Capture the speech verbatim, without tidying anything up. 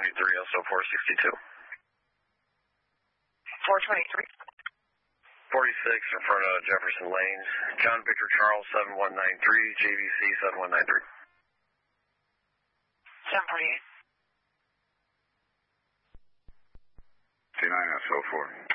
twenty-three, S O four sixty-two. four twenty-three. forty-six in front of Jefferson Lanes. John Victor Charles, seven one nine three, J V C seven one nine three. seven forty-eight. T nine S O four.